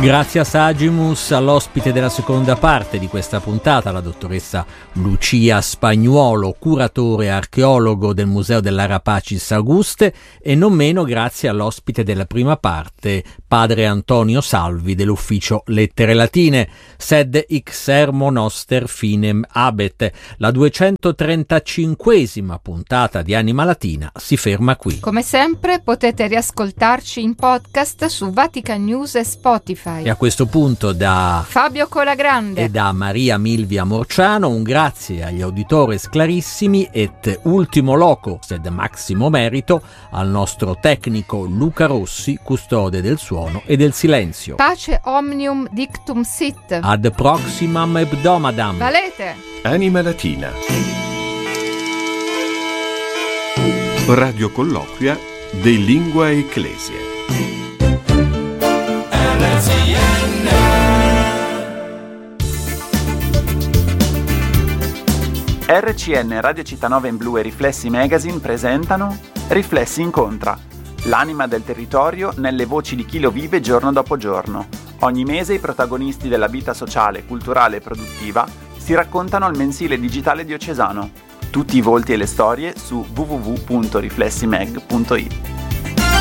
Grazie a Sagimus, all'ospite della seconda parte di questa puntata, la dottoressa Lucia Spagnuolo, curatore e archeologo del Museo dell'Arapacis Auguste, e non meno grazie all'ospite della prima parte, padre Antonio Salvi dell'ufficio Lettere Latine, sed hic sermo noster finem habet. La 235esima puntata di Anima Latina si ferma qui. Come sempre potete riascoltarci in podcast su Vatican News e Spotify. E a questo punto da Fabio Colagrande e da Maria Milvia Morciano un grazie agli auditores clarissimi et ultimo loco sed maximo merito al nostro tecnico Luca Rossi, custode del suono e del silenzio. Pace omnium dictum sit. Ad proximam hebdomadam. Valete. Anima Latina. Radio colloquia de Lingua Ecclesia. RCN, Radio Città 9 in Blu e Riflessi Magazine presentano Riflessi Incontra, l'anima del territorio nelle voci di chi lo vive giorno dopo giorno. Ogni mese i protagonisti della vita sociale, culturale e produttiva si raccontano al mensile digitale diocesano. Tutti i volti e le storie su www.riflessimag.it.